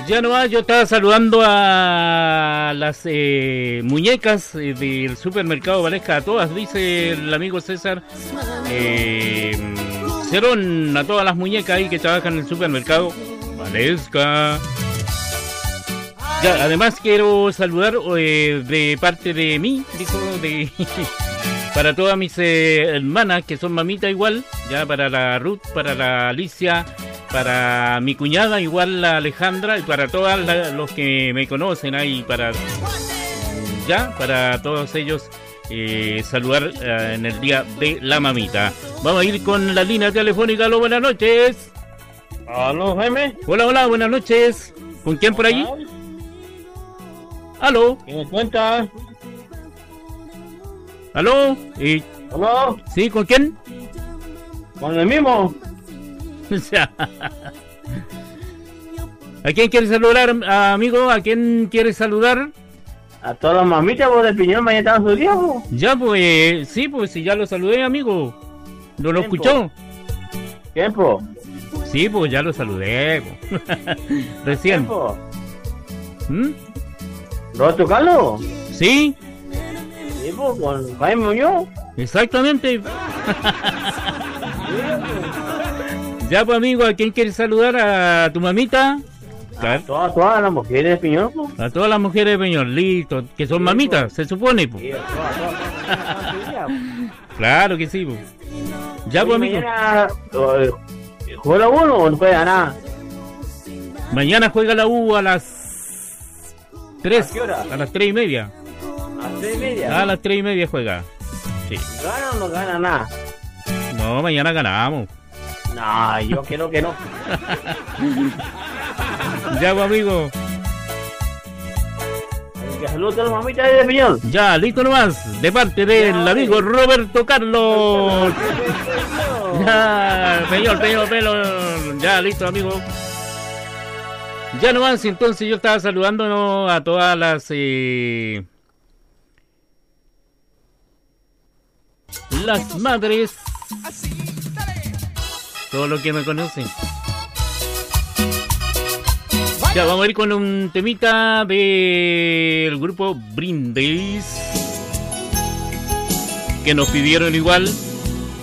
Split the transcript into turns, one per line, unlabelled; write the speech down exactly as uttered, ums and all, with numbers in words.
Ya nomás, yo estaba saludando a las eh, muñecas eh, del supermercado Valesca, a todas, dice el amigo César eh, Cerón, a todas las muñecas ahí que trabajan en el supermercado Valesca. Ya, además quiero saludar eh, de parte de mí, dijo, de para todas mis eh, hermanas que son mamita igual, ya para la Ruth, para la Alicia, para mi cuñada igual la Alejandra y para todos los que me conocen ahí, para ya, para todos ellos eh, saludar eh, en el día de la mamita. Vamos a ir con la línea telefónica. Aló, buenas noches.
Aló, Jaime.
Hola, hola, buenas noches. ¿Con quién por ahí? Aló.
¿Qué me cuentas?
Aló. ¿Y...
¿Aló?
¿Sí? ¿Con quién?
Con el mismo.
¿A quién quieres saludar, amigo? ¿A quién quieres saludar?
A todas las mamitas vos del Piñón, mañana estaban su día, vos.
Ya, pues, sí, pues, si ya lo saludé, amigo. ¿No lo escuchó?
¿Tiempo?
Sí, pues, ya lo saludé. Recién.
¿Tiempo?
¿Mm?
¿Roberto Carlos?
Sí.
Sí, pues, con Jaime Muñoz.
Exactamente. Ya, pues, amigo, ¿a quién quieres saludar? ¿A tu mamita?
A todas, todas las mujeres de Piñón, pues.
A todas las mujeres de Peñón, listo. Que son sí, mamitas, pues. Se supone, pues.
Sí, todas, todas, todas.
Claro que sí, pues. Ya, pues, amigo.
Mañana, ¿juega uno o no juega nada?
Mañana juega la U a las tres.
¿A qué hora?
A las tres y media.
¿A las tres y media?
A las tres y media juega. Sí.
¿Gana o no gana nada?
No, mañana ganamos.
No, yo creo que no.
Ya, pues, amigo.
Que saludos a todas las mamitas de Piñón.
Ya, listo nomás. De parte del ya, amigo Roberto Carlos. Ya, Peñón, Peñón, Peñón. Ya, listo, amigo. Ya nomás, entonces yo estaba saludando a todas las... Eh, las madres. Todo lo que me conocen. Ya, vamos a ir con un temita del grupo Brindis, que nos pidieron igual.